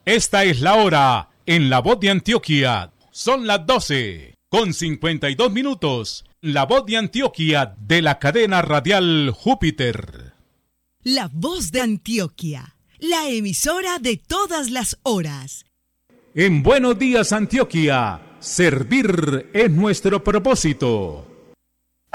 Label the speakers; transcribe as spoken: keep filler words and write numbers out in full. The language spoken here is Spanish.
Speaker 1: Esta es la hora en La Voz de Antioquia. Son las doce con cincuenta y dos minutos. La Voz de Antioquia de la cadena radial Júpiter.
Speaker 2: La Voz de Antioquia, la emisora de todas las horas.
Speaker 1: En Buenos Días Antioquia, servir es nuestro propósito.